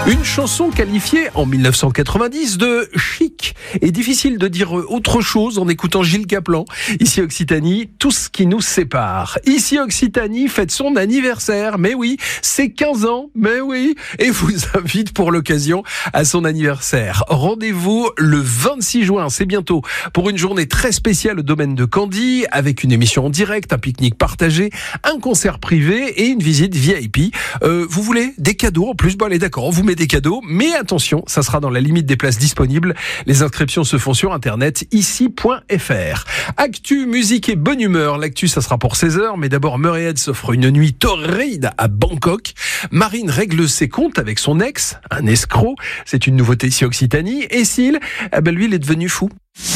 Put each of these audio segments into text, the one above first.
Une chanson qualifiée en 1990 de chic. Et difficile de dire autre chose en écoutant Gilles Caplan. Ici Occitanie, tout ce qui nous sépare. Ici Occitanie fête son anniversaire. Mais oui, c'est 15 ans. Mais oui. Et vous invite pour l'occasion à son anniversaire. Rendez-vous le 26 juin, c'est bientôt, pour une journée très spéciale au domaine de Candy, avec une émission en direct, un pique-nique partagé, un concert privé et une visite VIP. Vous voulez des cadeaux en plus? Bon allez, d'accord, on vous met des cadeaux, mais attention, ça sera dans la limite des places disponibles. Les inscriptions se font sur internet, ici.fr. Actu, musique et bonne humeur. L'actu, ça sera pour 16h, mais d'abord Murray s'offre une nuit torride à Bangkok. Marine règle ses comptes avec son ex, un escroc. C'est une nouveauté ici Occitanie. Et Syl, lui, il est devenu fou.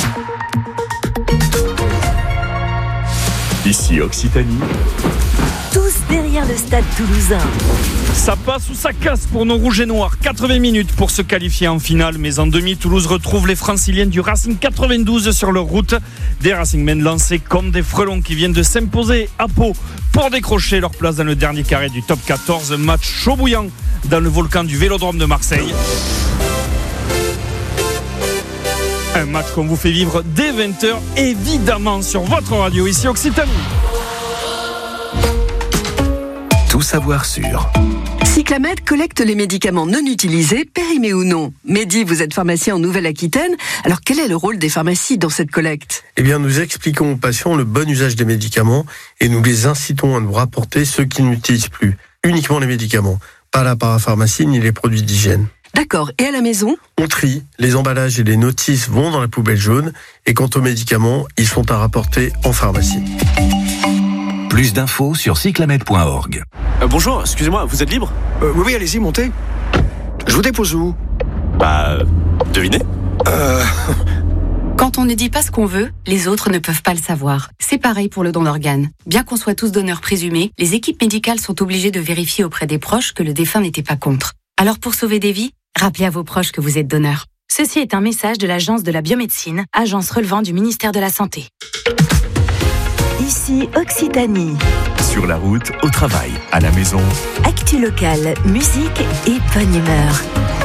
Ici Occitanie. Tous derrière le stade toulousain. Ça passe ou ça casse pour nos rouges et noirs. 80 minutes pour se qualifier en finale. Mais en demi, Toulouse retrouve les franciliens du Racing 92 sur leur route. Des Racingmen lancés comme des frelons qui viennent de s'imposer à Pau pour décrocher leur place dans le dernier carré du top 14. Match chaud bouillant dans le volcan du Vélodrome de Marseille. Un match qu'on vous fait vivre dès 20h, évidemment sur votre radio ici Occitanie. Tout savoir sur Cyclamed collecte les médicaments non utilisés, périmés ou non. Mehdi, vous êtes pharmacien en Nouvelle-Aquitaine. Alors quel est le rôle des pharmacies dans cette collecte ? Eh bien, nous expliquons aux patients le bon usage des médicaments et nous les incitons à nous rapporter ceux qui n'utilisent plus. Uniquement les médicaments, pas la parapharmacie ni les produits d'hygiène. D'accord, et à la maison ? On trie, les emballages et les notices vont dans la poubelle jaune et quant aux médicaments, ils sont à rapporter en pharmacie. Plus d'infos sur cyclamed.org. Bonjour, excusez-moi, vous êtes libre ? Oui, allez-y, montez. Je vous dépose où ? Devinez ? Quand on ne dit pas ce qu'on veut, les autres ne peuvent pas le savoir. C'est pareil pour le don d'organes. Bien qu'on soit tous donneurs présumés, les équipes médicales sont obligées de vérifier auprès des proches que le défunt n'était pas contre. Alors pour sauver des vies, rappelez à vos proches que vous êtes donneur. Ceci est un message de l'Agence de la biomédecine, agence relevant du ministère de la Santé. Ici Occitanie. Sur la route, au travail, à la maison. Actu locale, musique et bonne humeur.